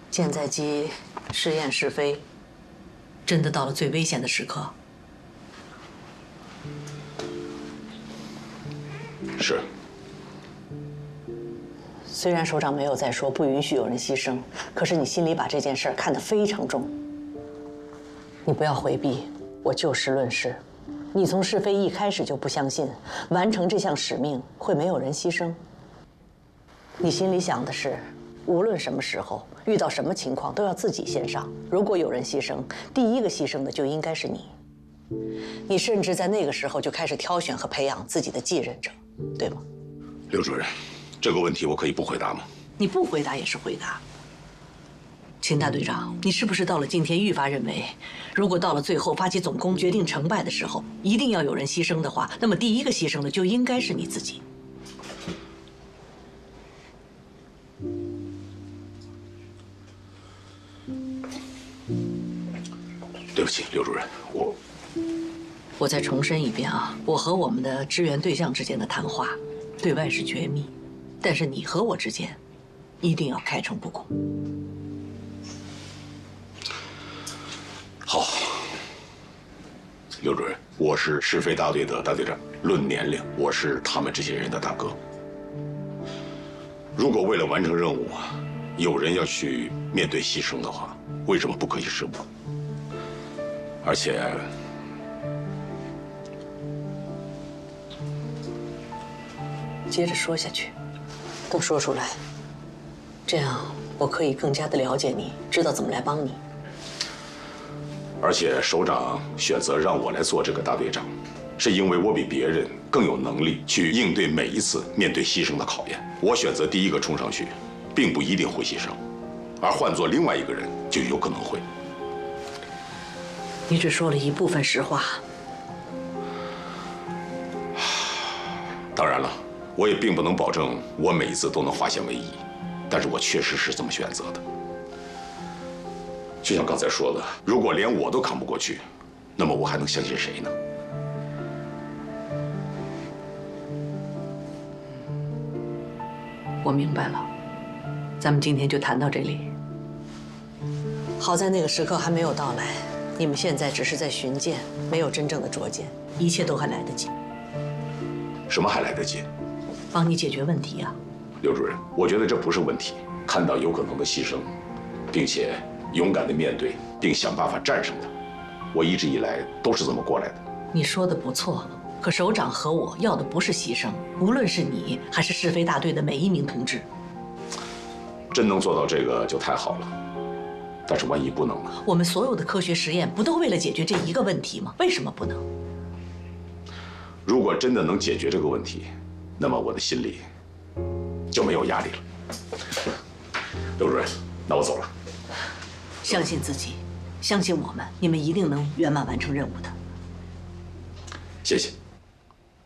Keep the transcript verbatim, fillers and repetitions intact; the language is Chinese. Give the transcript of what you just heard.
舰载机试验试飞，真的到了最危险的时刻。 是。 虽然首长没有再说不允许有人牺牲，可是你心里把这件事儿看得非常重。你不要回避，我就事论事。你从试飞一开始就不相信完成这项使命会没有人牺牲。你心里想的是，无论什么时候遇到什么情况，都要自己先上。如果有人牺牲，第一个牺牲的就应该是你。你甚至在那个时候就开始挑选和培养自己的继任者，对吗？ 刘主任，这个问题我可以不回答吗？ 你不回答也是回答。秦大队长，你是不是到了今天愈发认为，如果到了最后发起总攻决定成败的时候，一定要有人牺牲的话，那么第一个牺牲的就应该是你自己？ 对不起，刘主任，我我再重申一遍啊，我和我们的支援对象之间的谈话，对外是绝密，但是你和我之间，一定要开诚布公。 好，刘主任，我是试飞大队的大队长，论年龄，我是他们这些人的大哥。如果为了完成任务，有人要去面对牺牲的话，为什么不可以是我？而且， 接着说下去，都说出来，这样我可以更加的了解你，知道怎么来帮你。 而且首长选择让我来做这个大队长，是因为我比别人更有能力去应对每一次面对牺牲的考验。我选择第一个冲上去，并不一定会牺牲，而换做另外一个人就有可能会。 你只说了一部分实话。 当然了，我也并不能保证我每一次都能化险为夷，但是我确实是这么选择的。就像刚才说的，如果连我都扛不过去，那么我还能相信谁呢？ 我明白了，咱们今天就谈到这里。好在那个时刻还没有到来，你们现在只是在巡舰，没有真正的着舰，一切都还来得及。 什么还来得及？ 帮你解决问题啊。 刘主任，我觉得这不是问题。看到有可能的牺牲，并且勇敢地面对，并想办法战胜它，我一直以来都是这么过来的。 你说的不错，可首长和我要的不是牺牲，无论是你还是试飞大队的每一名同志。 真能做到这个就太好了，但是万一不能呢？ 我们所有的科学实验不都为了解决这一个问题吗？为什么不能？ 如果真的能解决这个问题，那么我的心里就没有压力了。刘主任，那我走了。 相信自己，相信我们，你们一定能圆满完成任务的。 谢谢。